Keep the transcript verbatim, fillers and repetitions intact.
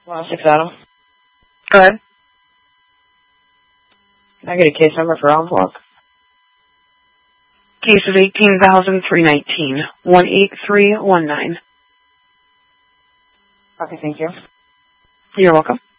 Well, six Adam. Go ahead. Can I get a case number for Envelope? Case is eighteen thousand three nineteen, one eight three one nine. Okay, thank you. You're welcome.